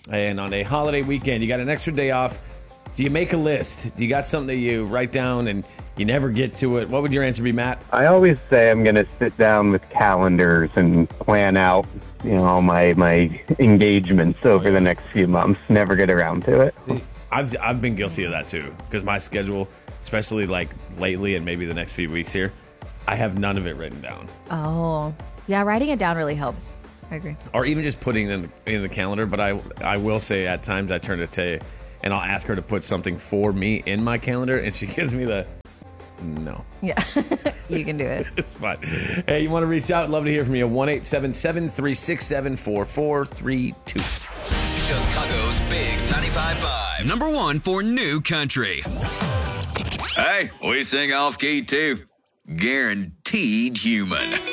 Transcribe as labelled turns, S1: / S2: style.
S1: And on a holiday weekend, you got an extra day off. Do you make a list? Do you got something that you write down and you never get to it? What would your answer be, Matt?
S2: I always say I'm going to sit down with calendars and plan out, all my engagements over the next few months. Never get around to it.
S1: I've been guilty of that too, because my schedule, especially like lately and maybe the next few weeks here, I have none of it written down.
S3: Oh, yeah, writing it down really helps. I agree.
S1: Or even just putting it in the calendar. But I will say at times I turn to Tay and I'll ask her to put something for me in my calendar, and she gives me the no.
S3: Yeah, you can do it.
S1: It's fine. Hey, you want to reach out? Love to hear from you. 1-877-367-4432.
S4: Chicago's Big 95.5. Number one for new country. Hey, we sing off key too. Guaranteed human.